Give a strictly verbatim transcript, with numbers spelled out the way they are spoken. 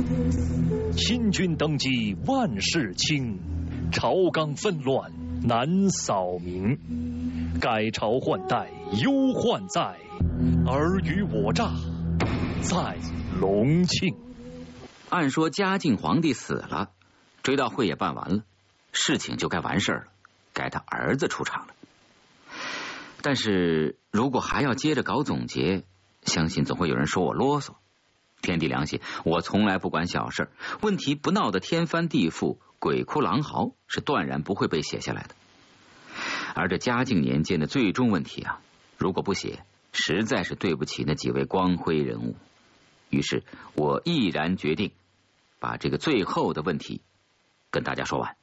新君登基万事兴，朝纲纷乱难扫明。改朝换代忧患在，尔虞我诈在隆庆。 按说嘉靖皇帝死了，追悼会也办完了，事情就该完事了，该他儿子出场了。但是如果还要接着搞总结，相信总会有人说我啰嗦。天地良心，我从来不管小事，问题不闹得天翻地覆、鬼哭狼嚎，是断然不会被写下来的。而这嘉靖年间的最终问题啊，如果不写，实在是对不起那几位光辉人物。于是我毅然决定把这个最后的问题跟大家说完。